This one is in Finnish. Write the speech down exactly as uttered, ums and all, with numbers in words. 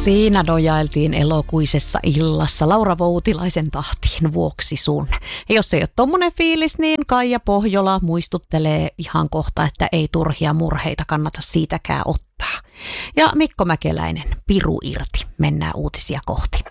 Siinä nojailtiin elokuisessa illassa Laura Voutilaisen tahtiin vuoksi sun. Ja jos ei ole tommonen fiilis, niin Kaija Pohjola muistuttelee ihan kohta, että ei turhia murheita kannata siitäkään ottaa. Ja Mikko Mäkeläinen, piru irti. Mennään uutisia kohti.